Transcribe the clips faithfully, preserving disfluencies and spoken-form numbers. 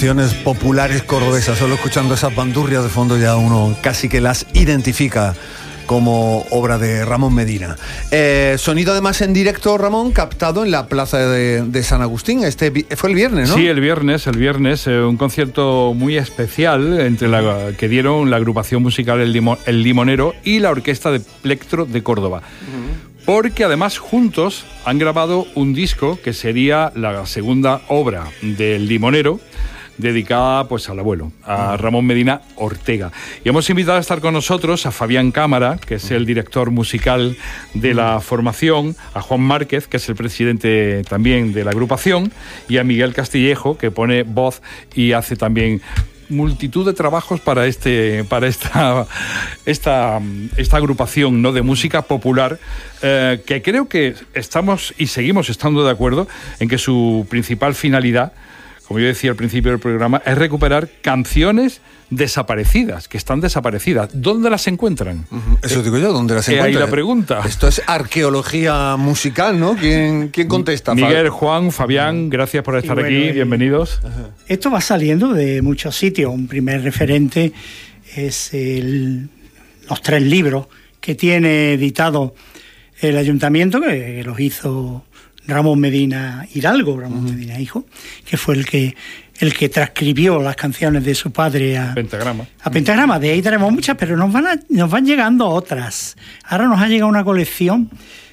canciones populares cordobesas. Solo escuchando esas bandurrias de fondo ya uno casi que las identifica como obra de Ramón Medina. Eh, sonido además en directo, Ramón, captado en la plaza de, de San Agustín. Este fue el viernes, ¿no? Sí, el viernes, el viernes, eh, un concierto muy especial entre la que dieron la agrupación musical El, Limo, el Limonero y la Orquesta de Plectro de Córdoba. Uh-huh. Porque además juntos han grabado un disco que sería la segunda obra del Limonero, dedicada pues al abuelo, a Ramón Medina Ortega. Y hemos invitado a estar con nosotros a Fabián Cámara, que es el director musical de la formación, a Juan Márquez, que es el presidente también de la agrupación, y a Miguel Castillejo, que pone voz y hace también multitud de trabajos para este para esta esta esta agrupación, ¿no?, de música popular, eh, que creo que estamos y seguimos estando de acuerdo en que su principal finalidad, como yo decía al principio del programa, es recuperar canciones desaparecidas, que están desaparecidas. ¿Dónde las encuentran? Uh-huh. Eso eh, digo yo, ¿dónde las encuentran? Ahí la pregunta. Esto es arqueología musical, ¿no? ¿Quién, quién contesta? Miguel, Juan, Fabián, gracias por estar bueno, aquí, eh, bienvenidos. Uh-huh. Esto va saliendo de muchos sitios. Un primer referente es el, los tres libros que tiene editado el ayuntamiento, que los hizo Ramón Medina Hidalgo, Ramón uh-huh. Medina Hijo, que fue el que el que transcribió las canciones de su padre a Pentagrama. A Pentagrama. De ahí tenemos muchas, pero nos van a, nos van llegando otras. Ahora nos ha llegado una colección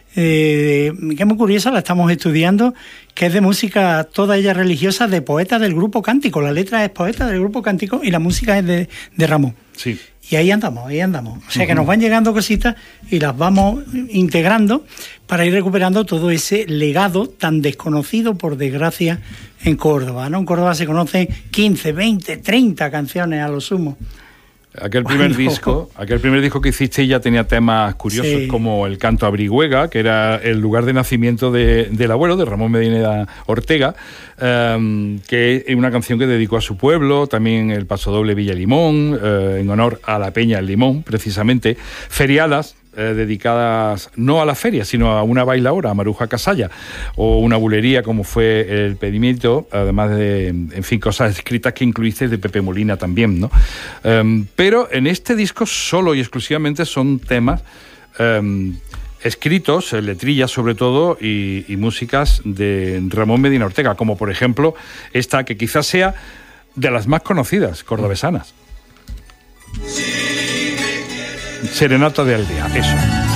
eh, que es muy curiosa, la estamos estudiando, que es de música, toda ella religiosa, de poetas del grupo Cántico. La letra es poeta del grupo Cántico y la música es de, de Ramón. Sí. Y ahí andamos, ahí andamos. O sea que nos van llegando cositas y las vamos integrando para ir recuperando todo ese legado tan desconocido, por desgracia, en Córdoba, ¿no? En Córdoba se conocen quince, veinte, treinta canciones a lo sumo. Aquel primer bueno. disco, aquel primer disco que hiciste ya tenía temas curiosos, sí, como el canto a Brihuega, que era el lugar de nacimiento de, del abuelo, de Ramón Medina Ortega, um, que es una canción que dedicó a su pueblo, también el pasodoble Villa Limón, uh, en honor a la Peña El Limón, precisamente, feriadas, Eh, dedicadas no a la feria, sino a una bailaora, a Maruja Casalla, o una bulería, como fue el pedimento, además de, en fin, cosas escritas que incluiste de Pepe Molina también, ¿no? Um, pero en este disco solo y exclusivamente son temas um, escritos, letrillas sobre todo, y, y músicas de Ramón Medina Ortega, como por ejemplo esta, que quizás sea de las más conocidas cordobesanas. Serenata de Aldea, eso.